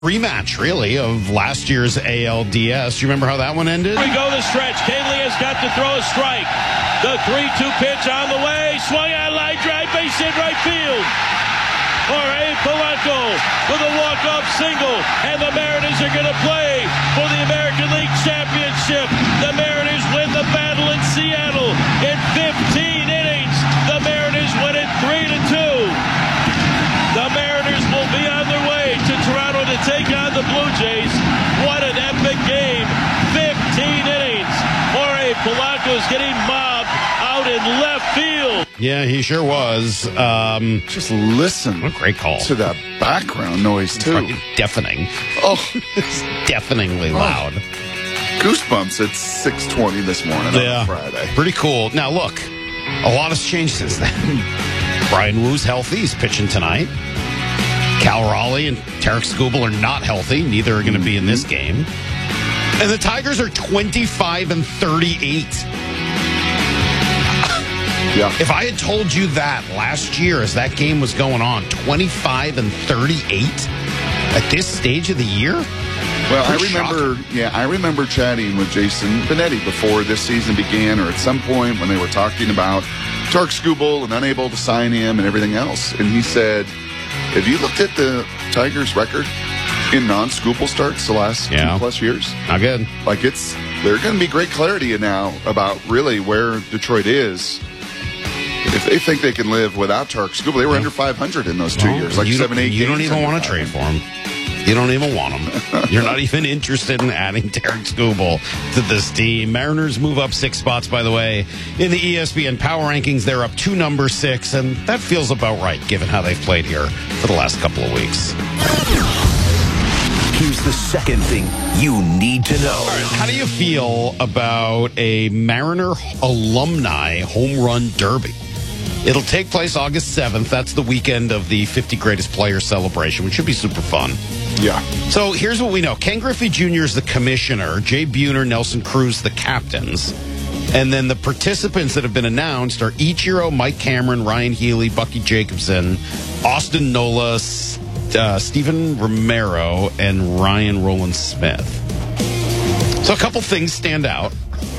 Rematch, really, of last year's ALDS. You remember how that one ended? We go the stretch. Canely has got to throw a strike. The 3-2 pitch on the way. Swung out, line drive, base hit, right field. Jorge Polanco with a walk-off single, and the Mariners are going to play for the American League Championship. The Mariners win the battle in Seattle in 15 innings. The Mariners win it 3-2. The Mariners will be on their way to Toronto to take on the Blue Jays. What an epic game. 15 innings. Jorge Polanco's getting mobbed out in left field. Yeah, he sure was. Just listen. What a great call. To that background noise, too. Right, deafening. Oh. It's deafeningly loud. Goosebumps at 6:20 this morning on Friday. Pretty cool. Now, look, a lot has changed since then. Brian Woo's healthy. He's pitching tonight. Cal Raleigh and Tarek Skubal are not healthy. Neither are going to be in this game. And the Tigers are 25-38. Yeah. If I had told you that last year as that game was going on, 25-38 at this stage of the year? Well, I remember chatting with Jason Benetti before this season began, or at some point when they were talking about Tarek Skubal and unable to sign him and everything else. And he said, have you looked at the Tigers' record in non-Skubal starts the last 2+ years? Not good. Like there's going to be great clarity now about really where Detroit is. If they think they can live without Tarek Skubal, they were under 500 in those 2 years, like 7-8 games. You don't even want to trade for him. You don't even want him. You're not even interested in adding Tarek Skubal to this team. Mariners move up 6 spots, by the way. In the ESPN Power Rankings, they're up 2 number 6, and that feels about right, given how they've played here for the last couple of weeks. Here's the second thing you need to know. All right, how do you feel about a Mariner alumni home run derby? It'll take place August 7th. That's the weekend of the 50 Greatest Players celebration, which should be super fun. Yeah. So here's what we know. Ken Griffey Jr. is the commissioner. Jay Buhner, Nelson Cruz, the captains. And then the participants that have been announced are Ichiro, Mike Cameron, Ryan Healy, Bucky Jacobson, Austin Nola, Stephen Romero, and Ryan Rowland Smith. So a couple things stand out.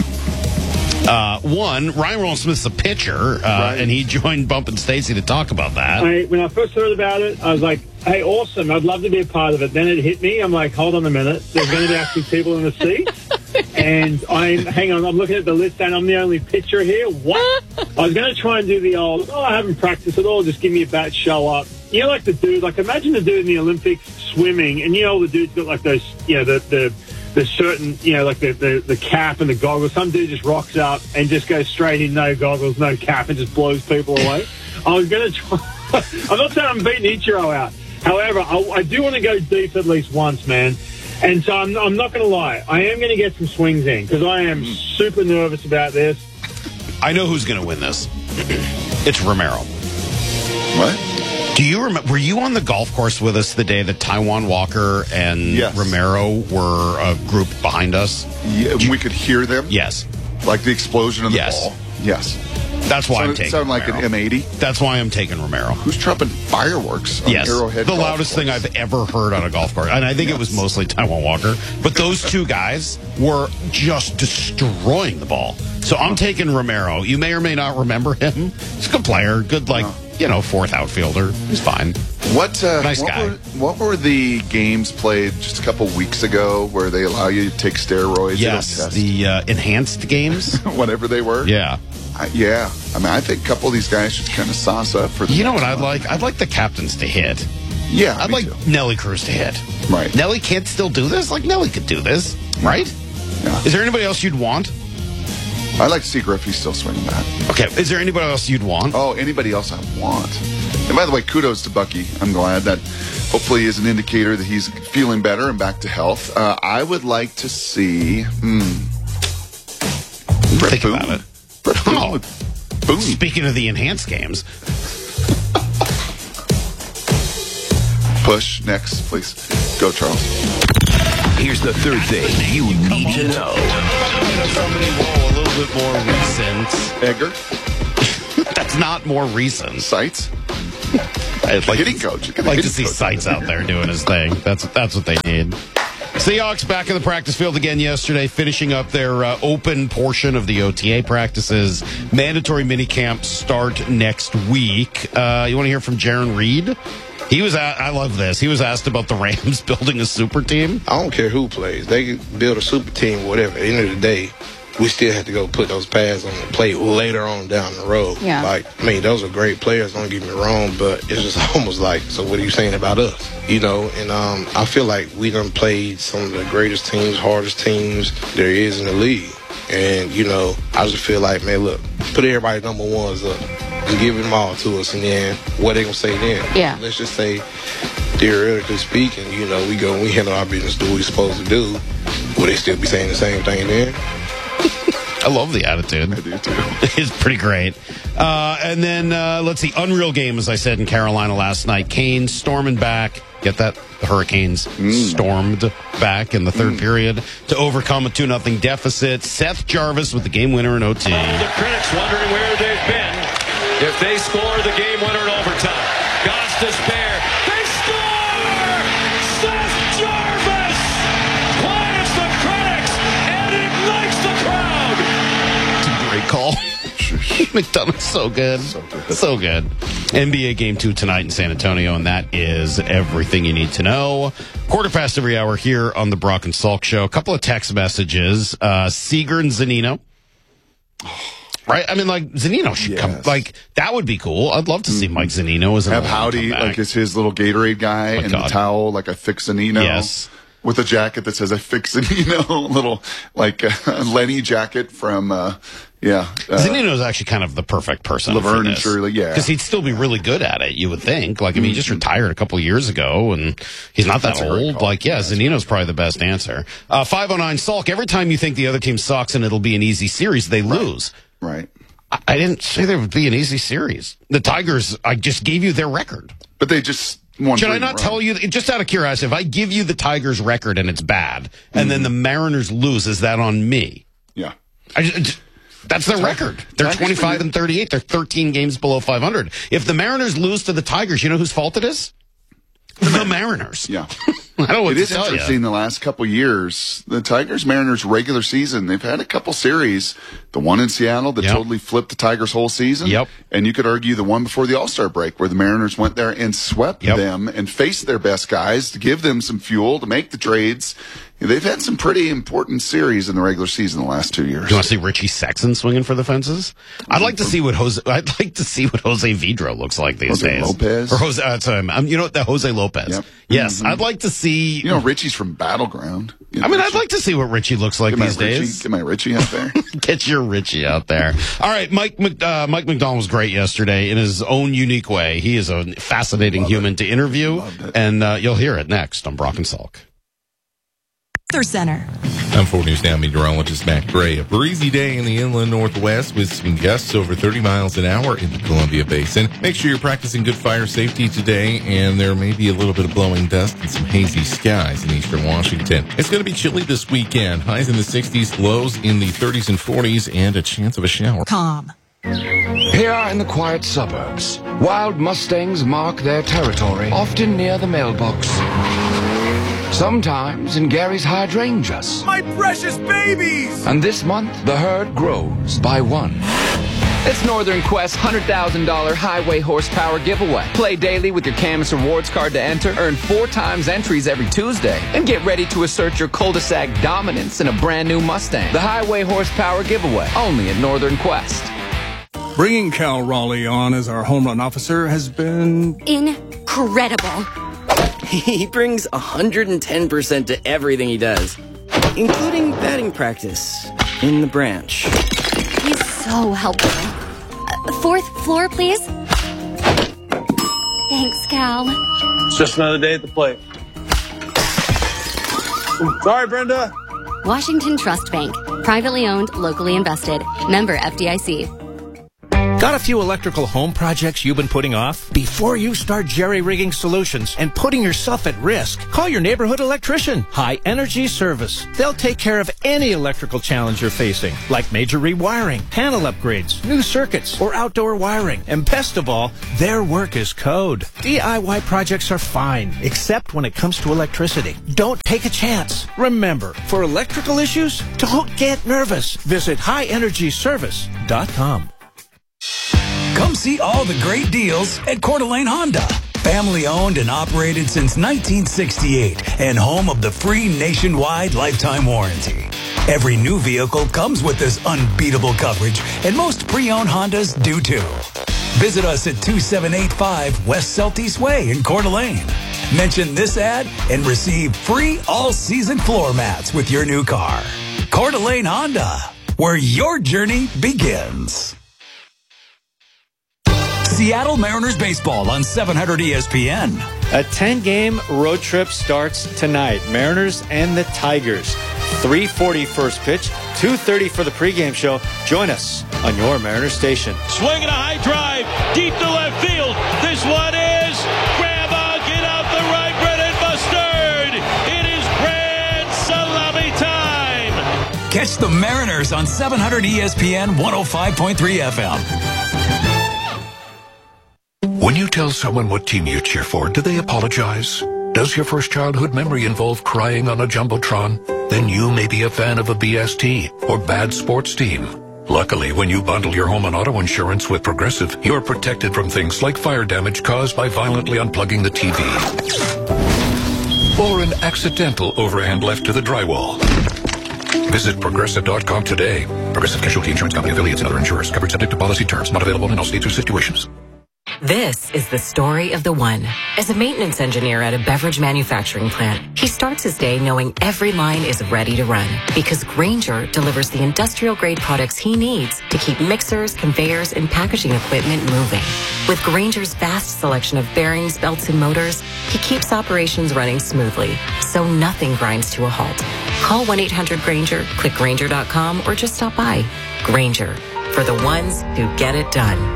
One, Ryan Rowland Smith's a pitcher, and he joined Bump and Stacy to talk about that. When I first heard about it, I was like, hey, awesome. I'd love to be a part of it. Then it hit me. I'm like, hold on a minute. There's going to be actually people in the seats. And I'm looking at the list, and I'm the only pitcher here. What? I was going to try and do the old, I haven't practiced at all. Just give me a bat, show up. You know, like the dude, imagine the dude in the Olympics swimming, and the dude's got like those, the certain, like the cap and the goggles. Some dude just rocks up and just goes straight in, no goggles, no cap, and just blows people away. I was going to try. I'm not saying I'm beating Ichiro out. However, I do want to go deep at least once, man. And so I'm not going to lie. I am going to get some swings in because I am super nervous about this. I know who's going to win this. It's Romero. What? Do you remember? Were you on the golf course with us the day that Taijuan Walker and Romero were a group behind us? Yeah, we could hear them. Yes, like the explosion of the ball. Yes, that's why I'm taking. Sound like Romero. an M80. That's why I'm taking Romero. Who's dropping fireworks on Arrowhead? The loudest thing I've ever heard on a golf course, and I think it was mostly Taijuan Walker. But those two guys were just destroying the ball. So I'm taking Romero. You may or may not remember him. He's a good player, good fourth outfielder. He's fine. Nice guy. What were the games played just a couple weeks ago where they allow you to take steroids? Yes, the enhanced games. Whatever they were. Yeah. I mean, I think a couple of these guys should kind of sauce up for the You know what I'd like? I'd like the captains to hit. Yeah, I'd like Nelly Cruz to hit. Right. Nelly can't still do this? Like, Nelly could do this, right? Yeah. Is there anybody else you'd want? I'd like to see Griffey still swinging that. Okay, is there anybody else you'd want? Oh, anybody else I want. And by the way, kudos to Bucky. I'm glad that hopefully is an indicator that he's feeling better and back to health. I would like to see Think about it. Brett Boone. Boone. Speaking of the enhanced games. Push. Next, please. Go, Charles. Here's the third thing you need to know. Somebody a little bit more recent. Edgar. That's not more recent. Sights. I'd like hitting coach. I'd like to see Sites out there doing his thing. That's what they need. Seahawks back in the practice field again yesterday, finishing up their open portion of the OTA practices. Mandatory minicamp start next week. You want to hear from Jaron Reed? I love this. He was asked about the Rams building a super team. I don't care who plays. They can build a super team, whatever. At the end of the day, we still have to go put those pads on the plate later on down the road. Yeah. Those are great players, don't get me wrong, but it's just almost like, so what are you saying about us? And I feel like we done played some of the greatest teams, hardest teams there is in the league. And, I just feel like, man, look, put everybody's number ones up and give them all to us, and then what they gonna say then? Yeah. Let's just say, theoretically speaking, we go and we handle our business, do what we're supposed to do. Will they still be saying the same thing then? I love the attitude. I do too. It's pretty great. And then let's see, unreal game, as I said, in Carolina last night. Canes storming back. Get that? The Hurricanes stormed back in the third period to overcome a 2-0 deficit. Seth Jarvis with the game winner in OT. The critics wondering where they've been if they score the game winner in overtime. God's despair. They score! Seth Jarvis quiets the critics and ignites the crowd. Great call. McDonough's so good. So good. NBA Game 2 tonight in San Antonio, and that is everything you need to know. 1:15 every hour here on the Brock and Salk Show. A couple of text messages. Seager and Zanino. Right? I mean, Zanino should come. That would be cool. I'd love to see Mike Zanino as an have Howdy, as his little Gatorade guy, and the towel, like I fix Zanino. Yes. With a jacket that says I fix Zanino. Little, Lenny jacket from, Zanino's actually kind of the perfect person. Laverne and Shirley, yeah. Because he'd still be really good at it, you would think. He just retired a couple of years ago, and he's not that old. Zanino's probably the best answer. 509 Salk, every time you think the other team sucks and it'll be an easy series, they lose. Right. I didn't say there would be an easy series. The Tigers, I just gave you their record. But they just won. Should I not tell you, just out of curiosity, if I give you the Tigers record and it's bad, and then the Mariners lose, is that on me? Yeah. That's their record. They're 25 and 38. They're 13 games below 500. If the Mariners lose to the Tigers, you know whose fault it is? The Mariners. Yeah. I don't know what it to is tell interesting you. the last couple years, the Tigers-Mariners regular season, they've had a couple series. The one in Seattle that totally flipped the Tigers' whole season. Yep. And you could argue the one before the All-Star break where the Mariners went there and swept them and faced their best guys to give them some fuel to make the trades. They've had some pretty important series in the regular season the last 2 years. You want to see Richie Sexson swinging for the fences? I'd like to see what Jose Vidro looks like these days. Lopez, or Jose. Jose Lopez. Yep. Yes, I'd like to see. Richie's from Battleground. I'd like to see what Richie looks like these days. Get my Richie out there. Get your Richie out there. All right, Mike McDonald was great yesterday in his own unique way. He is a fascinating human to interview, and you'll hear it next on Brock and Salk. Center. I'm 4 News Now meteorologist Matt Gray. A breezy day in the inland northwest with some gusts over 30 miles an hour in the Columbia Basin. Make sure you're practicing good fire safety today, and there may be a little bit of blowing dust and some hazy skies in eastern Washington. It's going to be chilly this weekend. Highs in the 60s, lows in the 30s and 40s, and a chance of a shower. Calm. Here in the quiet suburbs, wild Mustangs mark their territory, often near the mailbox. Sometimes in Gary's hydrangeas. My precious babies! And this month, the herd grows by one. It's Northern Quest's $100,000 highway horsepower giveaway. Play daily with your Camus Rewards card to enter, earn 4 times entries every Tuesday, and get ready to assert your cul-de-sac dominance in a brand new Mustang. The highway horsepower giveaway, only at Northern Quest. Bringing Cal Raleigh on as our home run officer has been incredible. He brings 110% to everything he does, including batting practice in the branch. He's so helpful. 4th floor, please. Thanks, Cal. It's just another day at the plate. Sorry, Brenda. Washington Trust Bank. Privately owned, locally invested. Member FDIC. Got a few electrical home projects you've been putting off? Before you start jerry-rigging solutions and putting yourself at risk, call your neighborhood electrician, High Energy Service. They'll take care of any electrical challenge you're facing, like major rewiring, panel upgrades, new circuits, or outdoor wiring. And best of all, their work is code. DIY projects are fine, except when it comes to electricity. Don't take a chance. Remember, for electrical issues, don't get nervous. Visit highenergyservice.com. Come see all the great deals at Coeur d'Alene Honda. Family owned and operated since 1968 and home of the free nationwide lifetime warranty. Every new vehicle comes with this unbeatable coverage, and most pre-owned Hondas do too. Visit us at 2785 West Celtice Way in Coeur d'Alene. Mention this ad and receive free all-season floor mats with your new car. Coeur d'Alene Honda, where your journey begins. Seattle Mariners baseball on 700 ESPN. A 10-game road trip starts tonight. Mariners and the Tigers. 3:40 first pitch, 2:30 for the pregame show. Join us on your Mariners station. Swinging a high drive deep to left field. This one is grandma, get out the right, Brennan Mustard. It is grand salami time. Catch the Mariners on 700 ESPN 105.3 FM. When you tell someone what team you cheer for, do they apologize? Does your first childhood memory involve crying on a Jumbotron? Then you may be a fan of a BST or bad sports team. Luckily, when you bundle your home and auto insurance with Progressive, you're protected from things like fire damage caused by violently unplugging the TV. Or an accidental overhand left to the drywall. Visit Progressive.com today. Progressive Casualty Insurance Company, affiliates, and other insurers. Covered subject to policy terms. Not available in all states or situations. This is the story of the one. As a maintenance engineer at a beverage manufacturing plant, he starts his day knowing every line is ready to run because Grainger delivers the industrial-grade products he needs to keep mixers, conveyors, and packaging equipment moving. With Grainger's vast selection of bearings, belts, and motors, he keeps operations running smoothly, so nothing grinds to a halt. Call 1-800-GRAINGER, click Grainger.com, or just stop by. Grainger, for the ones who get it done.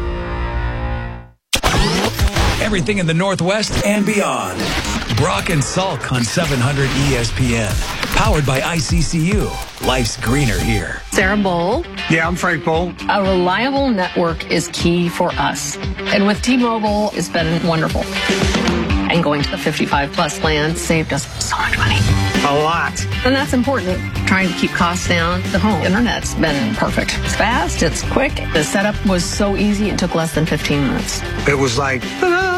Everything in the Northwest and beyond. Brock and Salk on 700 ESPN. Powered by ICCU. Life's greener here. Sarah Bowl. Yeah, I'm Frank Bowl. A reliable network is key for us. And with T-Mobile, it's been wonderful. And going to the 55-plus plan saved us so much money. A lot. And that's important. Trying to keep costs down. The home internet's been perfect. It's fast. It's quick. The setup was so easy. It took less than 15 minutes. It was like, ta-da!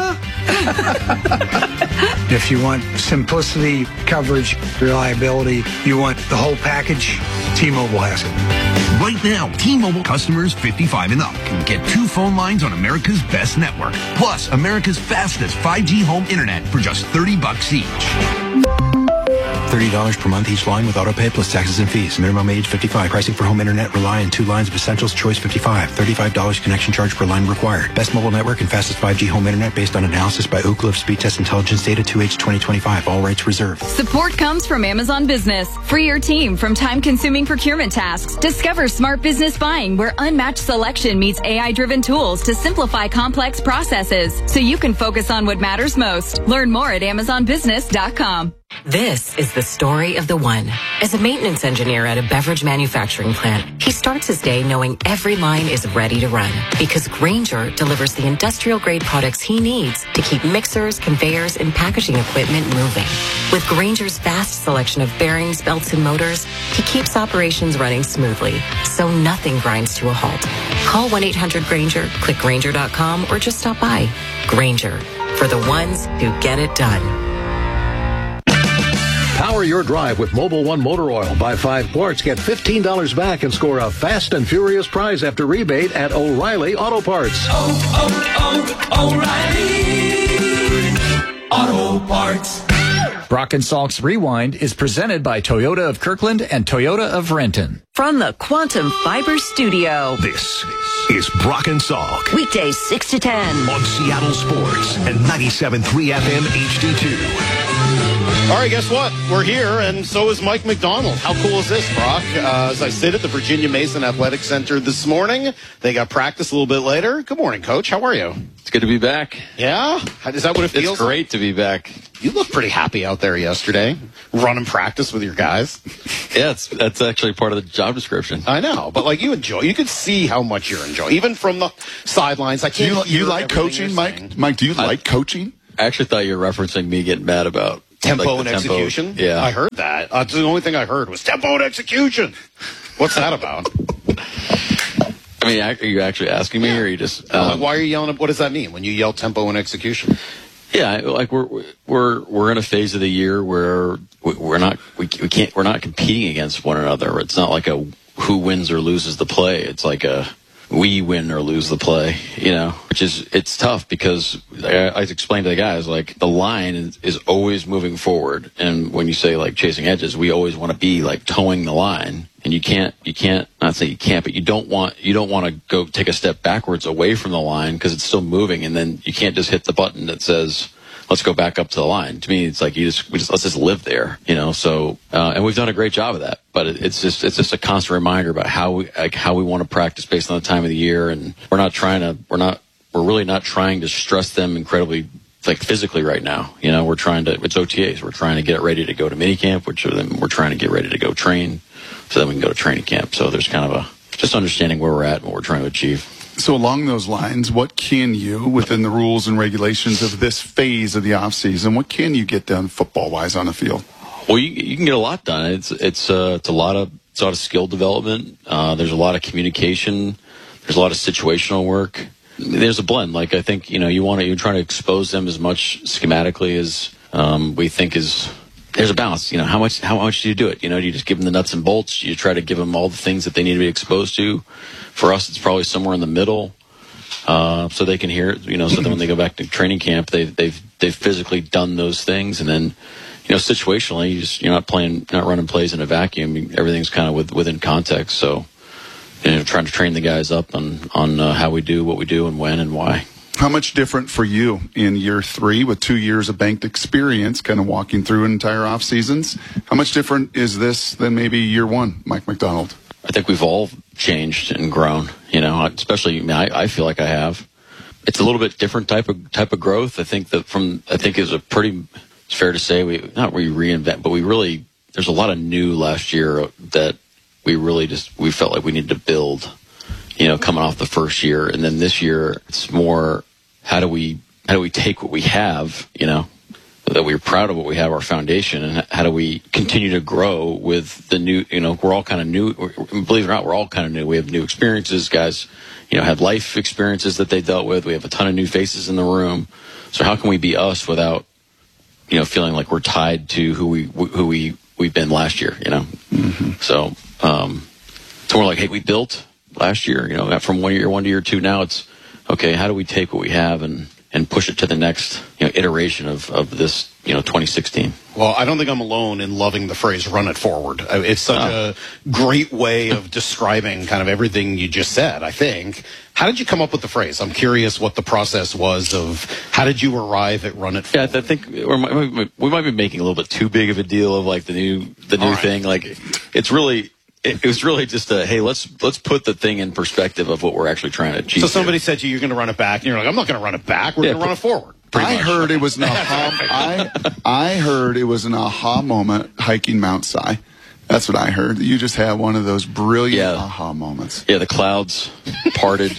If you want simplicity, coverage, reliability, you want the whole package, T-Mobile has it. Right now, T-Mobile customers 55 and up can get 2 phone lines on America's best network, plus America's fastest 5G home internet for just $30 each. $30 per month each line with autopay plus taxes and fees. Minimum age 55. Pricing for home internet rely on 2 lines of Essentials Choice 55. $35 connection charge per line required. Best mobile network and fastest 5G home internet based on analysis by Ookla of Speed Test Intelligence data 2H 2025. All rights reserved. Support comes from Amazon Business. Free your team from time-consuming procurement tasks. Discover smart business buying where unmatched selection meets AI-driven tools to simplify complex processes so you can focus on what matters most. Learn more at AmazonBusiness.com. This is the story of the one. As a maintenance engineer at a beverage manufacturing plant, he starts his day knowing every line is ready to run because Grainger delivers the industrial-grade products he needs to keep mixers, conveyors, and packaging equipment moving. With Grainger's vast selection of bearings, belts, and motors, he keeps operations running smoothly, so nothing grinds to a halt. Call 1-800-GRAINGER, click Grainger.com, or just stop by. Grainger, for the ones who get it done. Power your drive with Mobil 1 motor oil. Buy 5 quarts, get $15 back, and score a fast and furious prize after rebate at O'Reilly Auto Parts. O'Reilly Auto Parts. Brock and Salk's Rewind is presented by Toyota of Kirkland and Toyota of Renton. From the Quantum Fiber Studio. This is Brock and Salk. Weekdays 6 to 10. On Seattle Sports and 97.3 FM HD2. All right, guess what? We're here, and so is Mike McDonald. How cool is this, Brock? As I sit at the Virginia Mason Athletic Center this morning, they got practice a little bit later. Good morning, Coach. How are you? It's good to be back. Yeah? Is that what it feels It's great like? to be back. You look pretty happy out there yesterday, running practice with your guys. Yeah, that's actually part of the job description. I know, but like you enjoy. You can see how much you're enjoying, even from the sidelines. I can't. You like coaching, Mike? Mike, do you like coaching? I actually thought you were referencing me getting mad about tempo like, and execution. Yeah, I heard that. That's the only thing I heard was tempo and execution. What's that about? I mean, are you actually asking me, or are you just? Why are you yelling? What does that mean when you yell tempo and execution? Yeah, like we're in a phase of the year where we're not competing against one another. It's not like a who wins or loses the play. It's like a we win or lose the play, which it's tough because I explained to the guys, like the line is always moving forward. And when you say like chasing edges, we always want to be like towing the line. And you can't, not say you can't, but you don't want to go take a step backwards away from the line because it's still moving. And then you can't just hit the button that says, let's go back up to the line. To me, it's like let's just live there, So, and we've done a great job of that. But it's just a constant reminder about how we want to practice based on the time of the year. And we're really not trying to stress them incredibly, like physically right now. It's OTAs. We're trying to get ready to go to minicamp, which then we're trying to get ready to go train, so then we can go to training camp. So there's kind of just understanding where we're at and what we're trying to achieve. So along those lines, what can you, within the rules and regulations of this phase of the offseason, what can you get done football-wise on the field? Well, you can get a lot done. It's a lot of skill development. There's a lot of communication. There's a lot of situational work. There's a blend. Like I think you're trying to expose them as much schematically as we think is. There's a balance. How much do you do it? Do you just give them the nuts and bolts? You try to give them all the things that they need to be exposed to. For us, it's probably somewhere in the middle, so they can hear it. So then when they go back to training camp, they've physically done those things, and then situationally, you're not running plays in a vacuum. Everything's kind of within context. So trying to train the guys up on how we do what we do and when and why. How much different for you in year 3 with 2 years of banked experience, kind of walking through an entire off seasons? How much different is this than maybe year 1, Mike McDonald? I think we've all changed and grown. Especially I feel like I have. It's a little bit different type of growth. I think it's fair to say we reinvent, but there's a lot of new last year that we felt like we needed to build. Coming off the first year, and then this year it's more how do we take what we have, that we're proud of what we have, our foundation, and how do we continue to grow with the new, we're all kind of new, believe it or not, we're all kind of new. We have new experiences, guys, have life experiences that they dealt with. We have a ton of new faces in the room. So how can we be us without, feeling like we're tied to who we've been last year, Mm-hmm. So we're like, hey, we built last year, from year 1 to year 2. Now it's okay. How do we take what we have and push it to the next iteration of this 2016? Well, I don't think I'm alone in loving the phrase "run it forward." It's such a great way of describing kind of everything you just said. I think. How did you come up with the phrase? I'm curious what the process was of how did you arrive at "run it forward"? Yeah, I think we might be making a little bit too big of a deal of like the new thing. Like it was really just hey, let's put the thing in perspective of what we're actually trying to achieve. So somebody said to you, you're going to run it back, and you're like, I'm not going to run it back. We're going to run it forward. I heard it was an aha. I heard it was an aha moment hiking Mount Si. That's what I heard. You just had one of those brilliant aha moments. Yeah, the clouds parted.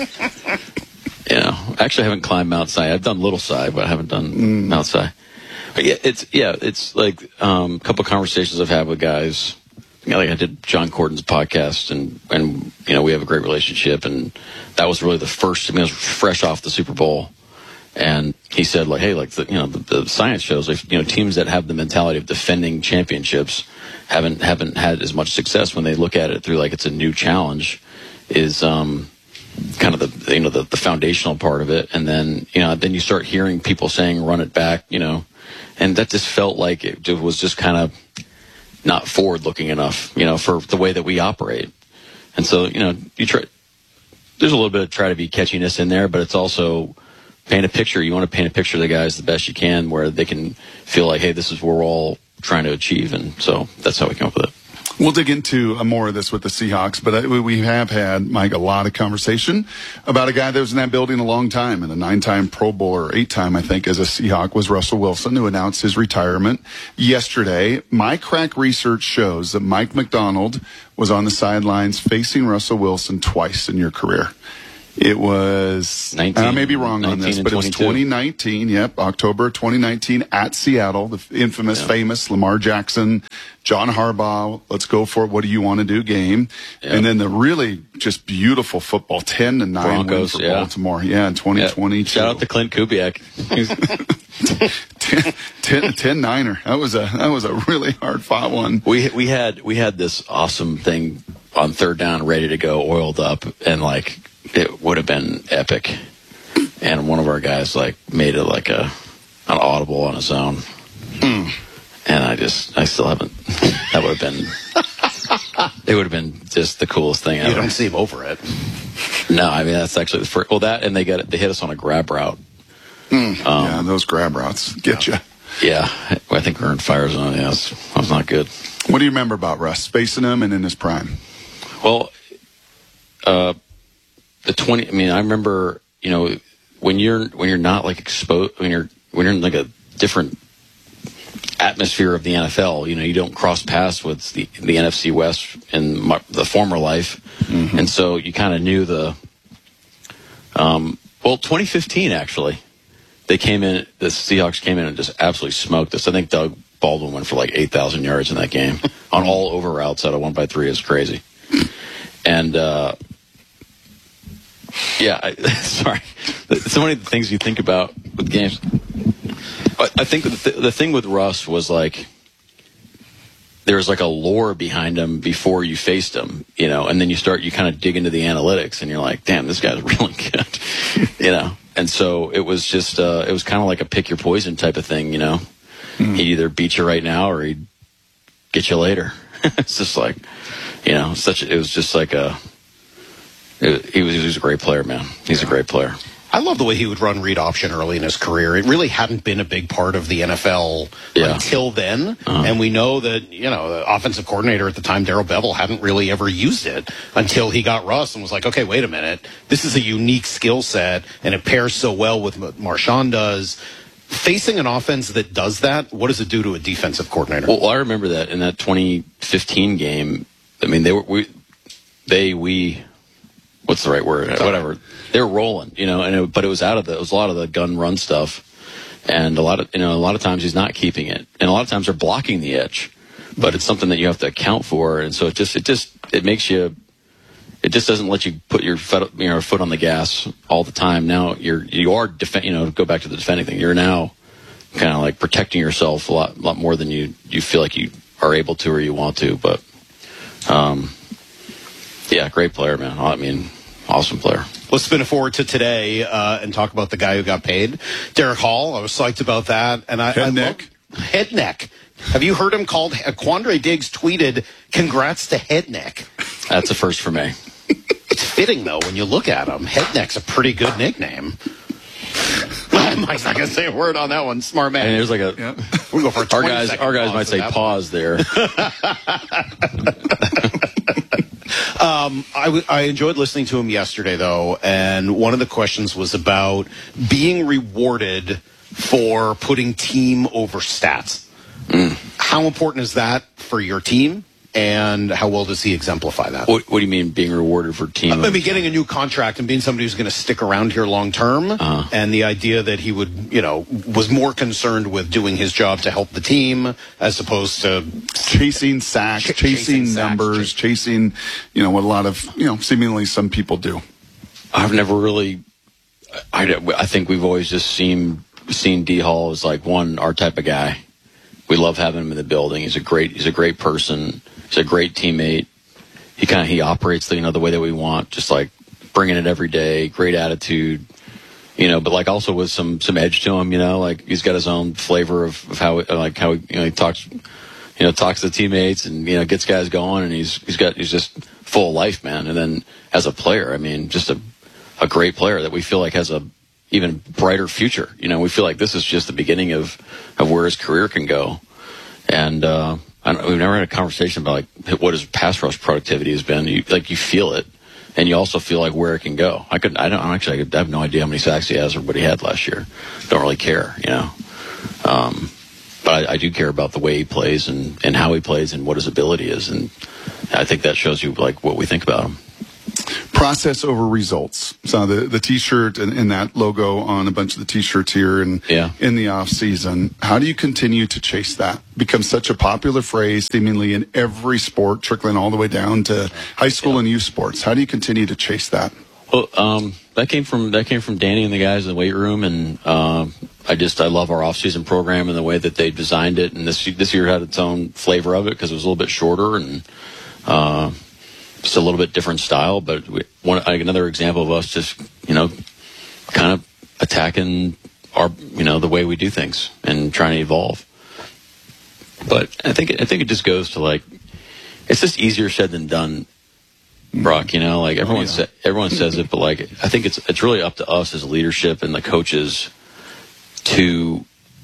Actually, I haven't climbed Mount Si. I've done Little Si, but I haven't done Mount Si. But it's like a couple of conversations I've had with guys. Like I did John Corden's podcast, and we have a great relationship, and that was really the first. It was fresh off the Super Bowl, and he said like, hey, like the science shows like teams that have the mentality of defending championships haven't had as much success when they look at it through like it's a new challenge, is kind of the foundational part of it, and then then you start hearing people saying run it back, and that just felt like it was just kind of not forward-looking enough, for the way that we operate. And so, you try. There's a little bit of try to be catchiness in there, but it's also paint a picture. You want to paint a picture of the guys the best you can, where they can feel like, hey, this is what we're all trying to achieve, and so that's how we come up with it. We'll dig into more of this with the Seahawks, but we have had, Mike, a lot of conversation about a guy that was in that building a long time, and a 9-time Pro Bowler, 8-time, I think, as a Seahawk, was Russell Wilson, who announced his retirement yesterday. My crack research shows that Mike McDonald was on the sidelines facing Russell Wilson twice in your career. It was, I may be wrong on this, but it was 2019, October 2019 at Seattle, the infamous, famous Lamar Jackson, John Harbaugh, let's go for it, what do you want to do game. And then the really just beautiful football, 10-9 Broncos, win for Baltimore, in 2022. Shout out to Clint Kubiak. 10-9er. That was a really hard fought one. We had this awesome thing on third down ready to go, oiled up, and like, it would have been epic, and one of our guys made it like an audible on his own, and I still haven't. That would have been. It would have been just the coolest thing ever. You don't seem over it. No, I mean that's actually the first. Well, that and they hit us on a grab route. Yeah, those grab routes get you. Yeah, I think we're in fire zone. Yeah, that was not good. What do you remember about Russ facing him and in his prime? Well, the 20. I mean, I remember, when you're not like exposed, when you're in like a different atmosphere of the NFL. You don't cross paths with the NFC West in the former life, and so you kind of knew the. 2015 actually, the Seahawks came in and just absolutely smoked us. I think Doug Baldwin went for like 8,000 yards in that game on all over routes out of 1x3. It's crazy, and. Sorry. So many things you think about with games. I think the thing with Russ was like there's like a lore behind him before you faced him, and then you kind of dig into the analytics and you're like, damn, this guy's really good, And so it was just it was kind of like a pick your poison type of thing, He'd either beat you right now or he'd get you later. It's just like, it was just like he was a great player, man. He's a great player. I love the way he would run read option early in his career. It really hadn't been a big part of the NFL until then. And we know that, the offensive coordinator at the time, Darrell Bevell, hadn't really ever used it until he got Russ and was like, okay, wait a minute. This is a unique skill set, and it pairs so well with what Marshawn does. Facing an offense that does that, what does it do to a defensive coordinator? Well, I remember that in that 2015 game. I mean, what's the right word? Whatever. They were rolling, but it was it was a lot of the gun run stuff, and a lot of times he's not keeping it, and a lot of times they're blocking the edge, but it's something that you have to account for, and so it makes you, it just doesn't let you put your foot on the gas all the time. Now you are go back to the defending thing. You're now kind of like protecting yourself a lot more than you feel like you are able to or you want to, but great player, man. I mean. Awesome player. Let's spin it forward to today and talk about the guy who got paid, Derek Hall. I was psyched about that. And Head neck. Have you heard him called? Quandre Diggs tweeted, "Congrats to Head Neck." That's a first for me. It's fitting though when you look at him. Head Neck's a pretty good nickname. Mike's not going to say a word on that one. Smart man. And there's like we'll go for a our guys might say pause there. I enjoyed listening to him yesterday, though, and one of the questions was about being rewarded for putting team over stats. How important is that for your team, and how well does he exemplify that? What do you mean being rewarded for team? I mean, getting a new contract and being somebody who's going to stick around here long term, and the idea that he would, was more concerned with doing his job to help the team as opposed to chasing sacks, chasing numbers, chasing, what a lot of, seemingly some people do. I've never really. I think we've always just seen D Hall as like our type of guy. We love having him in the building. He's a great person. He's a great teammate. He operates the way that we want, just like bringing it every day. Great attitude, but like also with some edge to him. Like he's got his own flavor of how he talks. Talks to teammates and gets guys going, and he's just full of life, man. And then as a player, I mean, just a great player that we feel like has a even brighter future. You know, we feel like this is just the beginning of where his career can go. And we've never had a conversation about like what his pass rush productivity has been. You feel it, and you also feel like where it can go. I have no idea how many sacks he has or what he had last year. Don't really care, you know. But I do care about the way he plays and how he plays and what his ability is, and I think that shows you like what we think about him. Process over results. So the T-shirt and that logo on a bunch of the T-shirts here in the off season. How do you continue to chase that? Becomes such a popular phrase, seemingly in every sport, trickling all the way down to high school and youth sports. How do you continue to chase that? Well, that came from Danny and the guys in the weight room, and I love our off-season program and the way that they designed it. And this year had its own flavor of it because it was a little bit shorter and just a little bit different style. But another example of us just, you know, kind of attacking our, you know, the way we do things and trying to evolve. But I think it just goes to like, it's just easier said than done, Brock. You know, like everyone says it, but like I think it's really up to us as leadership and the coaches to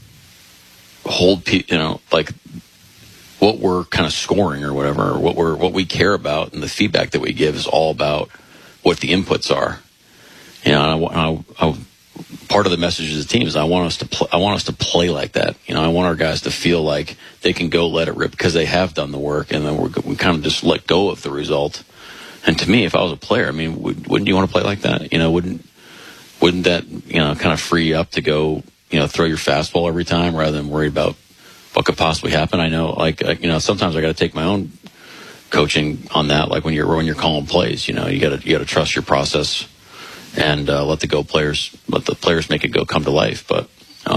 hold people, you know, like what we're kind of scoring or whatever, or what we care about, and the feedback that we give is all about what the inputs are. You know, and part of the message of the team is I want us to play like that. You know, I want our guys to feel like they can go let it rip because they have done the work, and then we kind of just let go of the result. And to me, if I was a player, I mean, wouldn't you want to play like that? You know, wouldn't that, you know, kind of free you up to go, you know, throw your fastball every time rather than worry about what could possibly happen? I know, like you know, sometimes I got to take my own coaching on that. Like when you're calling plays, you know, you got to trust your process and let the players make it come to life. But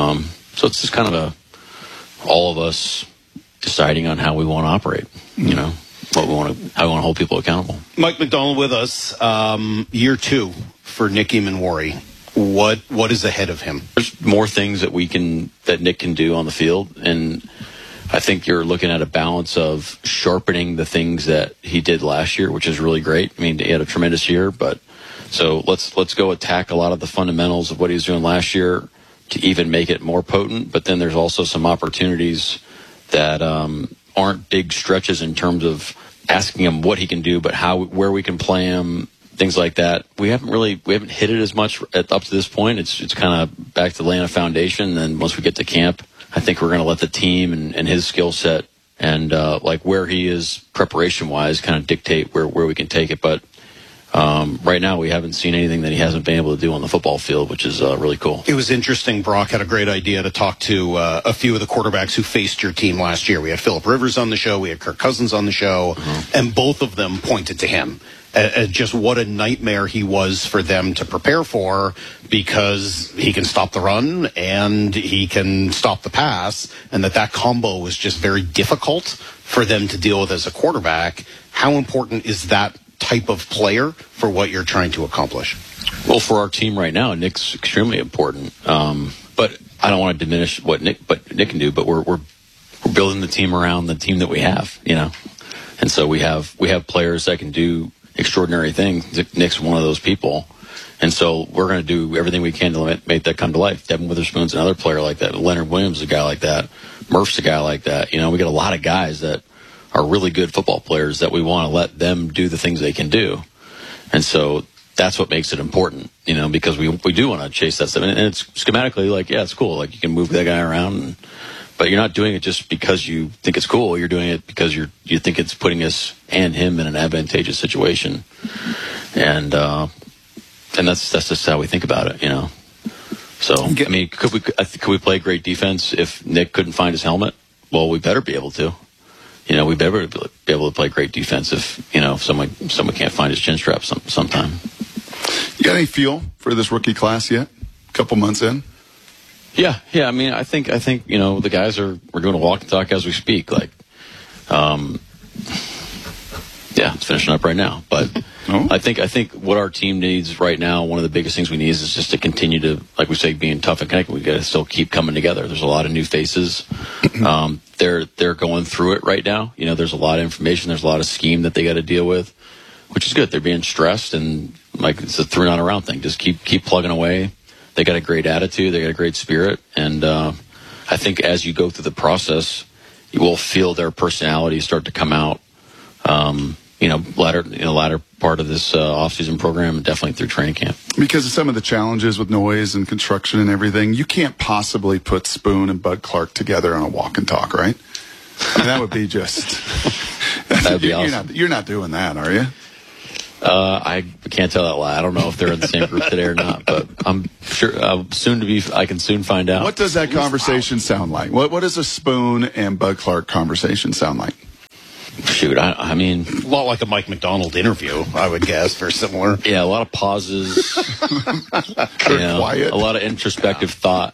so it's just kind of all of us deciding on how we want to operate. You know, how we want to hold people accountable. Mike McDonald with us, year 2 for Nick Emmanwori. What is ahead of him? There's more things that Nick can do on the field, and I think you're looking at a balance of sharpening the things that he did last year, which is really great. I mean, he had a tremendous year, but so let's go attack a lot of the fundamentals of what he was doing last year to even make it more potent. But then there's also some opportunities that aren't big stretches in terms of asking him what he can do, but where we can play him. Things like that. We haven't hit it as much up to this point. It's kind of back to laying a foundation. And then once we get to camp, I think we're going to let the team and his skill set and like where he is preparation wise kind of dictate where we can take it. But right now we haven't seen anything that he hasn't been able to do on the football field, which is really cool. It was interesting. Brock had a great idea to talk to a few of the quarterbacks who faced your team last year. We had Phillip Rivers on the show. We had Kirk Cousins on the show. And both of them pointed to him. Just what a nightmare he was for them to prepare for, because he can stop the run and he can stop the pass, and that combo was just very difficult for them to deal with as a quarterback. How important is that type of player for what you're trying to accomplish? Well, for our team right now, Nick's extremely important. But I don't want to diminish what Nick can do, but we're building the team around the team that we have, you know. And so we have players that can do extraordinary things. Nick's one of those people. And so we're going to do everything we can to make that come to life. Devin Witherspoon's another player like that. Leonard Williams is a guy like that. Murph's a guy like that. You know, we got a lot of guys that are really good football players that we want to let them do the things they can do. And so that's what makes it important, you know, because we do want to chase that stuff. And it's schematically like, yeah, it's cool. Like you can move that guy around, but you're not doing it just because you think it's cool. You're doing it because you think it's putting us and him in an advantageous situation. And that's just how we think about it, you know. So, I mean, could we play great defense if Nick couldn't find his helmet? Well, we better be able to. You know, we better be able to play great defense if, you know, if someone can't find his chin strap sometime. You got any feel for this rookie class yet? A couple months in? Yeah. I mean, I think you know, the guys we're doing a walk and talk as we speak. Like, yeah, it's finishing up right now. But I think what our team needs right now, one of the biggest things we need is just to continue to, like we say, being tough and connected. We got to still keep coming together. There's a lot of new faces. They're going through it right now. You know, there's a lot of information. There's a lot of scheme that they got to deal with, which is good. They're being stressed, and like it's a through not around thing. Just keep plugging away. They got a great attitude. They got a great spirit. And I think as you go through the process, you will feel their personality start to come out. Latter part of this off-season program, definitely through training camp. Because of some of the challenges with noise and construction and everything, you can't possibly put Spoon and Bud Clark together on a walk and talk, right? I mean, that would be just... That would be awesome. You're not doing that, are you? I can't tell that lie. I don't know if they're in the same group today or not, but I'm sure I can soon find out. What does that conversation sound like? What does a Spoon and Bud Clark conversation sound like? Shoot, I mean... A lot like a Mike McDonald interview, I would guess, very similar. Yeah, a lot of pauses. Quiet. A lot of introspective thought,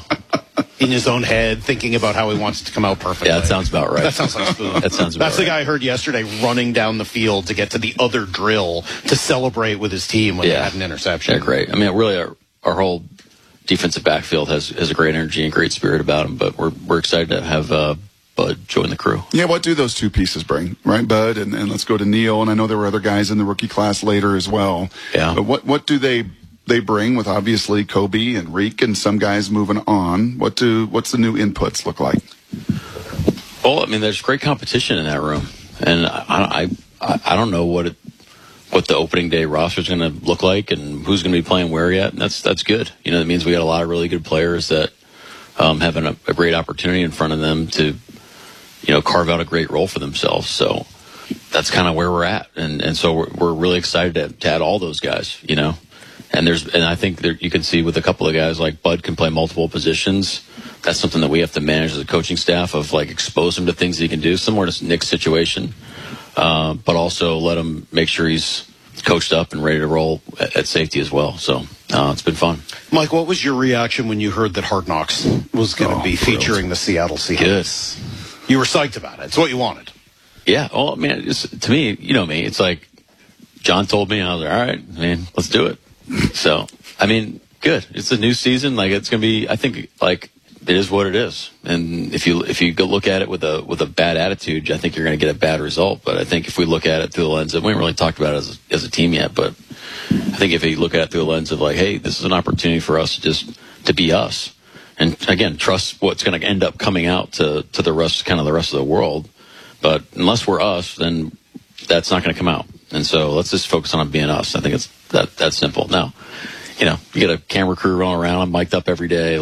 In his own head, thinking about how he wants it to come out perfectly. Yeah, that sounds about right. That sounds like Spoon. That sounds about That's the guy I heard yesterday running down the field to get to the other drill to celebrate with his team when they had an interception. Yeah, great. I mean, really, our whole defensive backfield has a great energy and great spirit about him, but we're excited to have Bud join the crew. Yeah, what do those two pieces bring, right? Bud, and let's go to Neil, and I know there were other guys in the rookie class later as well. Yeah. But what do they bring with obviously Kobe and Reek and some guys moving on? What's the new inputs look like? Well, I mean, there's great competition in that room, and I don't know what the opening day roster is going to look like and who's going to be playing where yet. And that's good. That means we got a lot of really good players that have a great opportunity in front of them to carve out a great role for themselves. So that's kind of where we're at, and so we're really excited to add all those guys. And I think you can see with a couple of guys like Bud can play multiple positions. That's something that we have to manage as a coaching staff of expose him to things he can do, similar to Nick's situation, but also let him make sure he's coached up and ready to roll at safety as well. So it's been fun. Mike, what was your reaction when you heard that Hard Knocks was going to be featuring the Seattle Seahawks? Good. You were psyched about it. It's what you wanted. Yeah. Well, man, to me, me, it's like John told me, and I was like, all right, man, let's do it. So, I mean, good. It's a new season. It's going to be, I think, it is what it is. And if you go look at it with a bad attitude, I think you're going to get a bad result. But I think if we look at it through the lens of, we haven't really talked about it as a team yet, but I think if you look at it through the lens of hey, this is an opportunity for us to be us. And again, trust what's going to end up coming out to the rest of the world. But unless we're us, then that's not going to come out. And so let's just focus on being us. I think it's that simple. Now, you get a camera crew rolling around. I'm mic'd up every day.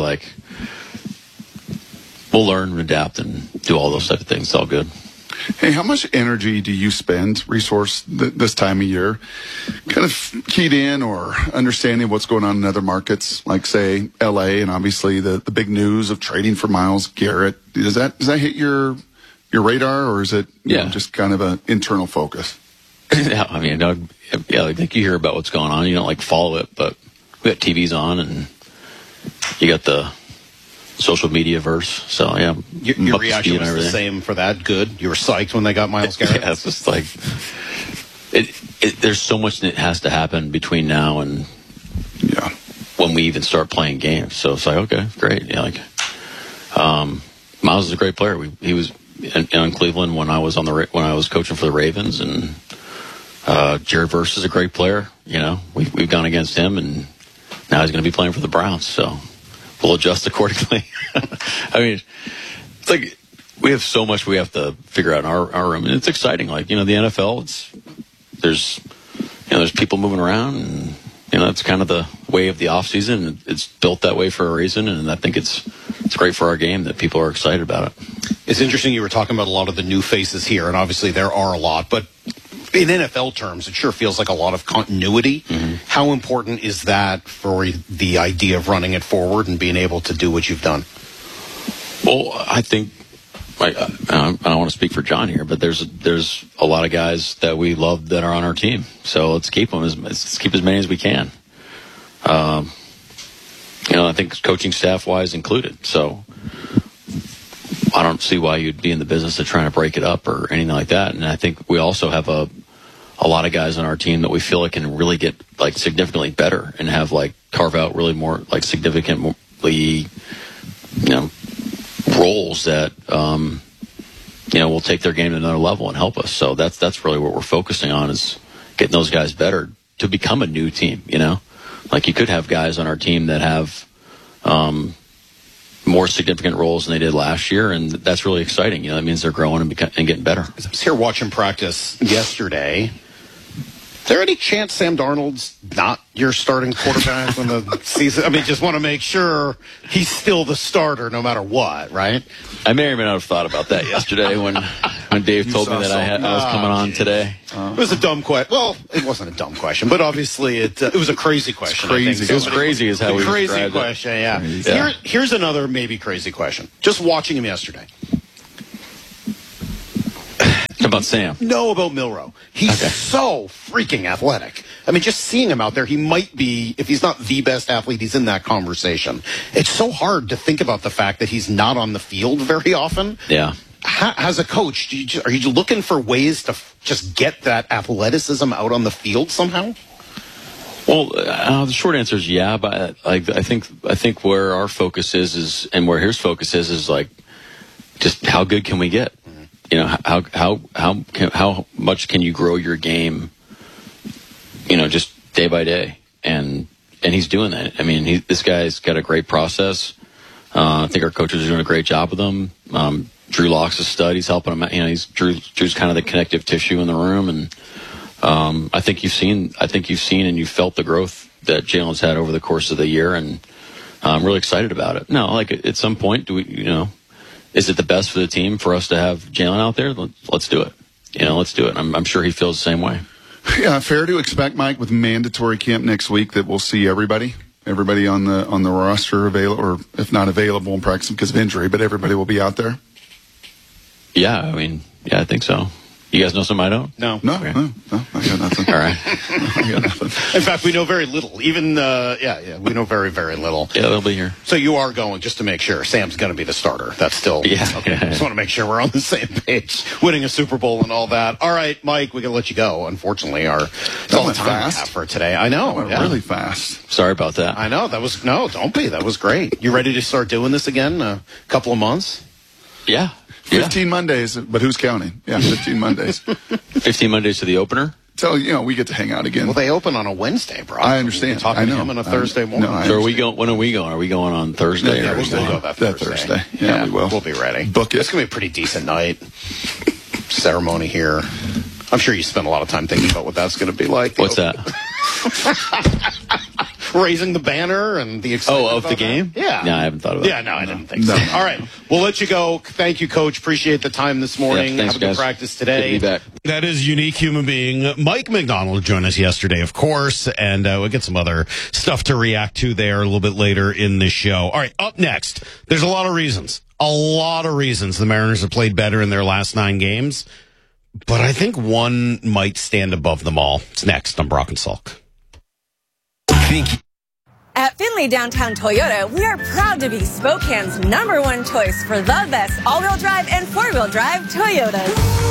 We'll learn and adapt and do all those type of things. It's all good. Hey, how much energy do you spend, resource, this time of year, kind of keyed in or understanding what's going on in other markets, like, say, L.A., and obviously the big news of trading for Myles Garrett? Does that hit your radar, or is it just kind of an internal focus? Yeah, I mean, I think you hear about what's going on. You don't follow it, but we got TVs on, and you got the social media verse. So yeah, your reaction was the same for that. Good. You were psyched when they got Myles Garrett. Yeah, it's just there's so much that has to happen between now and when we even start playing games. So it's okay, great. Yeah, Myles is a great player. He was in Cleveland when I was coaching for the Ravens, and Jared Verse is a great player. We've gone against him, and now he's going to be playing for the Browns. So we'll adjust accordingly. I mean, it's we have so much we have to figure out in our room, and it's exciting. The NFL, there's people moving around, and it's kind of the way of the off season. It's built that way for a reason, and I think it's great for our game that people are excited about it. It's interesting you were talking about a lot of the new faces here, and obviously there are a lot, but in NFL terms, it sure feels like a lot of continuity. Mm-hmm. How important is that for the idea of running it forward and being able to do what you've done? Well, I think, I don't want to speak for John here, but there's a lot of guys that we love that are on our team. So let's keep them let's keep as many as we can. I think coaching staff wise included. So I don't see why you'd be in the business of trying to break it up or anything like that. And I think we also have a lot of guys on our team that we feel can really get significantly better and have carve out really more significantly, roles that will take their game to another level and help us. So that's really what we're focusing on, is getting those guys better to become a new team. Like, you could have guys on our team that have more significant roles than they did last year, and that's really exciting. You know, that means they're growing and getting better. I was here watching practice yesterday. Is there any chance Sam Darnold's not your starting quarterback when the season? I mean, just want to make sure he's still the starter no matter what, right? I may or may not have thought about that yesterday when Dave told me that I was coming on today. It was a dumb question. Well, it wasn't a dumb question, but obviously it was a crazy question. Crazy. It was crazy is how we crazy described question, it. yeah. Yeah. Here's another maybe crazy question. Just watching him yesterday. About Sam? No, about Milroe. He's so freaking athletic. I mean, just seeing him out there, he might be, if he's not the best athlete, he's in that conversation. It's so hard to think about the fact that he's not on the field very often. Yeah. As a coach, are you looking for ways to just get that athleticism out on the field somehow? Well, the short answer is yeah, but I think where our focus is and where his focus is like, just how good can we get? You know, how much can you grow your game, you know, just day by day? And he's doing that. I mean, this guy's got a great process. I think our coaches are doing a great job with him. Drew Locke's a stud. He's helping him out. You know, Drew's kind of the connective tissue in the room. And I think you've seen and you felt the growth that Jalen's had over the course of the year. And I'm really excited about it. No, like at some point, is it the best for the team for us to have Jalen out there? Let's do it. Let's do it. I'm sure he feels the same way. Yeah, fair to expect, Mike, with mandatory camp next week that we'll see everybody on the roster available, or if not available in practice because of injury, but everybody will be out there. Yeah, I think so. You guys know something I don't? No. No, I got nothing. All right. I got nothing. In fact, we know very little. Even, we know very, very little. Yeah, they'll be here. So you are going, just to make sure, Sam's going to be the starter. That's still... Yeah. Okay. Just want to make sure we're on the same page. Winning a Super Bowl and all that. All right, Mike, we got to let you go. Unfortunately, that's all the time we have for today. I know. That went really fast. Sorry about that. I know. Don't be. That was great. You ready to start doing this again in a couple of months? Yeah. 15 Mondays, but who's counting? Yeah, 15 Mondays. 15 Mondays to the opener? So, we get to hang out again. Well, they open on a Wednesday, bro. I understand. Talking to him on a Thursday morning. So are we going? When are we going? Are we going on Thursday? Yeah, we'll go that Thursday. Yeah, we will. We'll be ready. Book it. It's going to be a pretty decent night. Ceremony here. I'm sure you spent a lot of time thinking about what that's going to be like. What's that? Raising the banner and the excitement of the game? Yeah. No, I haven't thought about it. Yeah, no, I didn't think so. All right. We'll let you go. Thank you, Coach. Appreciate the time this morning. Yeah, thanks, Have a good guys. practice today. Good to be back. That is unique human being Mike McDonald joined us yesterday, of course, and we'll get some other stuff to react to there a little bit later in the show. All right, up next, there's a lot of reasons the Mariners have played better in their last 9 games, but I think one might stand above them all. It's next on Brock and Salk. At Findlay Downtown Toyota, we are proud to be Spokane's #1 choice for the best all-wheel drive and four-wheel drive Toyotas.